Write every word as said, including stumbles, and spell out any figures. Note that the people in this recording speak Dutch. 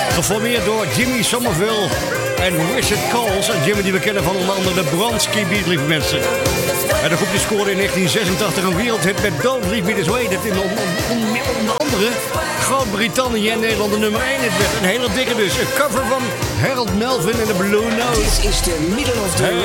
Geformeerd door Jimmy Somerville en Richard Coles. En Jimmy die we kennen van onder andere de Bronski Beat, lieve mensen. En de groep die scoorde in negentien zesentachtig een wereldhit met Don't Leave Me This Way. Dat in onder, onder, onder andere Groot-Brittannië en Nederland de nummer één hit werd. Een hele dikke dus. Een cover van Harold Melvin en de Blue Note. Dit is de Middle of the